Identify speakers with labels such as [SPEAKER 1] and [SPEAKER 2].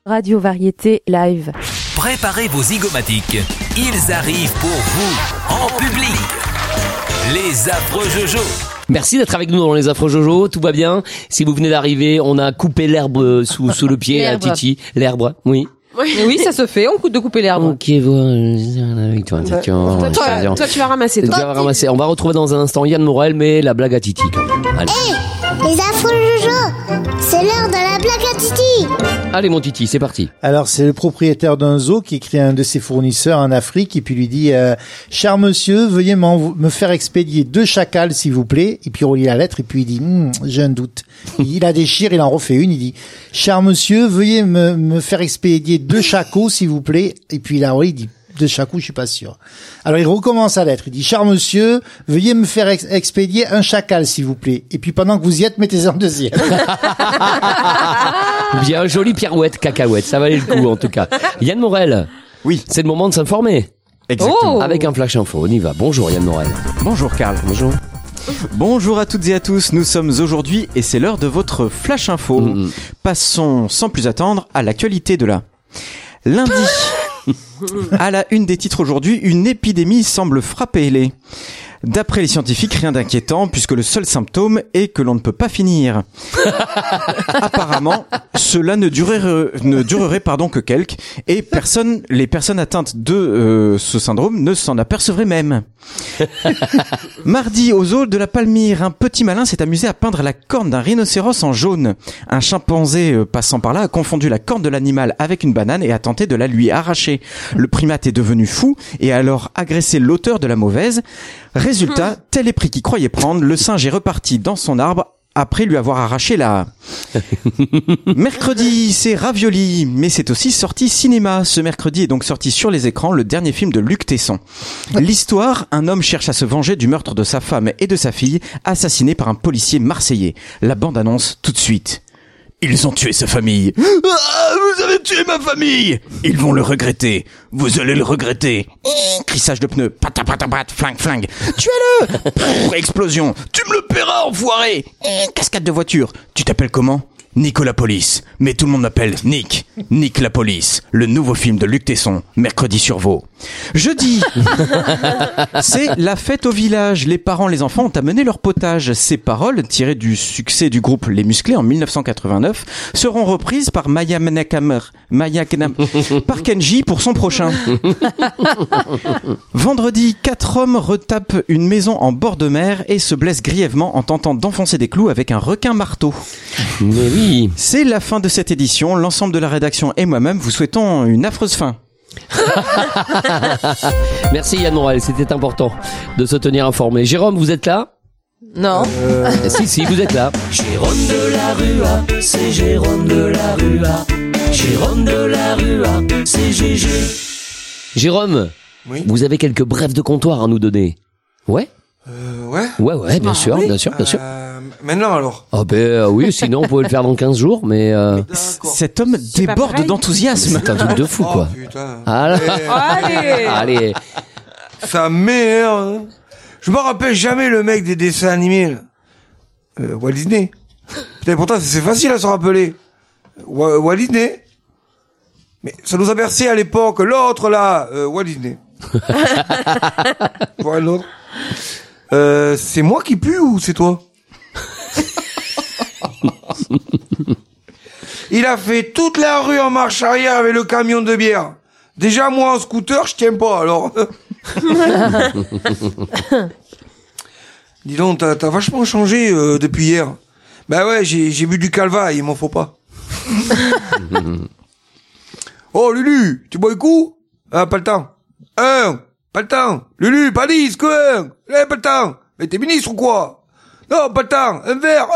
[SPEAKER 1] Radio Variété Live.
[SPEAKER 2] Préparez vos zygomatiques. Ils arrivent pour vous, en public. Les affreux Jojo.
[SPEAKER 3] Merci d'être avec nous dans les affreux Jojo, tout va bien. Si vous venez d'arriver, on a coupé l'herbe sous le pied à Titi. L'herbe, oui.
[SPEAKER 4] Oui, ça se fait, on coupe de couper l'herbe.
[SPEAKER 3] Ok, voilà. Toi,
[SPEAKER 4] tu vas ramasser.
[SPEAKER 3] Tu vas ramasser. On va retrouver dans un instant Yann Morel, mais la blague à Titi quand même. Allez.
[SPEAKER 5] Les affreux Jojo, c'est l'heure de la blague à Titi.
[SPEAKER 3] Allez mon Titi, c'est parti.
[SPEAKER 6] Alors c'est le propriétaire d'un zoo qui écrit à un de ses fournisseurs en Afrique et puis lui dit cher monsieur, veuillez me faire expédier 2 chacals s'il vous plaît. Et puis il relit la lettre et puis il dit j'ai un doute. Il la déchire, il en refait une, il dit cher monsieur, veuillez me faire expédier 2 chacos s'il vous plaît. Et puis il la relit, il dit 2 chacos, je suis pas sûr. Alors il recommence la lettre, il dit cher monsieur, veuillez me faire expédier 1 chacal s'il vous plaît. Et puis pendant que vous y êtes, mettez-en 2e.
[SPEAKER 3] Bien, jolie pirouette cacahuète, ça valait le coup en tout cas. Yann Morel.
[SPEAKER 7] Oui.
[SPEAKER 3] C'est le moment de s'informer.
[SPEAKER 7] Exactement.
[SPEAKER 3] Avec un flash info, on y va. Bonjour Yann Morel.
[SPEAKER 7] Bonjour Karl.
[SPEAKER 3] Bonjour.
[SPEAKER 7] Bonjour à toutes et à tous, nous sommes aujourd'hui et c'est l'heure de votre flash info. Passons sans plus attendre à l'actualité de la lundi. À la une des titres aujourd'hui, une épidémie semble frapper les... D'après les scientifiques, rien d'inquiétant puisque le seul symptôme est que l'on ne peut pas finir. Apparemment, cela ne durerait que quelques et les personnes atteintes de ce syndrome ne s'en apercevraient même. Mardi, au zoo de la Palmyre, un petit malin s'est amusé à peindre la corne d'un rhinocéros en jaune. Un chimpanzé passant par là a confondu la corne de l'animal avec une banane et a tenté de la lui arracher. Le primate est devenu fou et a alors agressé l'auteur de la mauvaise. Résultat, tel est pris qu'il croyait prendre, le singe est reparti dans son arbre après lui avoir arraché la... Mercredi, c'est Ravioli, mais c'est aussi sorti cinéma. Ce mercredi est donc sorti sur les écrans le dernier film de Luc Tesson. L'histoire, un homme cherche à se venger du meurtre de sa femme et de sa fille, assassinés par un policier marseillais. La bande-annonce tout de suite. Ils ont tué sa famille. Ah, vous avez tué ma famille. Ils vont le regretter. Vous allez le regretter. Crissage de pneus. Pat, flingue. Tuez-le. Explosion. Tu me le paieras, enfoiré. Cascade de voiture. Tu t'appelles comment? Nicolas Police. Mais tout le monde m'appelle Nick. Nick la Police. Le nouveau film de Luc Tesson. Mercredi sur Vaux. Jeudi. C'est la fête au village. Les parents, les enfants ont amené leur potage. Ces paroles, tirées du succès du groupe Les Musclés en 1989, seront reprises par par Kenji pour son prochain. Vendredi, 4 hommes retapent une maison en bord de mer et se blessent grièvement en tentant d'enfoncer des clous avec un requin marteau.
[SPEAKER 3] Mais oui.
[SPEAKER 7] C'est la fin de cette édition. L'ensemble de la rédaction et moi-même vous souhaitons une affreuse fin.
[SPEAKER 3] Merci Yann Morel, c'était important de se tenir informé. Jérôme, vous êtes là?
[SPEAKER 4] Non.
[SPEAKER 3] Si, vous êtes là.
[SPEAKER 8] Jérôme de la Rua, c'est Jérôme de la Rua. Jérôme de la Rua, c'est GG.
[SPEAKER 3] Jérôme,
[SPEAKER 9] oui.
[SPEAKER 3] Vous avez quelques brèves de comptoir à nous donner? Ouais? Ouais, bien sûr.
[SPEAKER 9] Maintenant alors.
[SPEAKER 3] Oui, sinon on pouvait le faire dans 15 jours, mais
[SPEAKER 7] cet homme déborde d'enthousiasme.
[SPEAKER 3] C'est un truc de fou, quoi.
[SPEAKER 9] Putain.
[SPEAKER 3] Allez.
[SPEAKER 9] Ça m'énerve. Je me rappelle jamais le mec des dessins animés. Walt Disney. Putain, pourtant c'est facile à se rappeler. Walt Disney. Mais ça nous a bercé à l'époque. L'autre là, Walt Disney. Voilà l'autre. C'est moi qui pue ou c'est toi? Il a fait toute la rue en marche arrière avec le camion de bière. Déjà moi en scooter je tiens pas alors. Dis donc t'as vachement changé depuis hier. Bah ouais j'ai bu du calva, il m'en faut pas. Oh Lulu, tu bois un coup? Ah pas le temps. Pas le temps. Lulu, pas 10, quoi. Pas le temps. Mais t'es ministre ou quoi? Non, pas le temps. Un verre.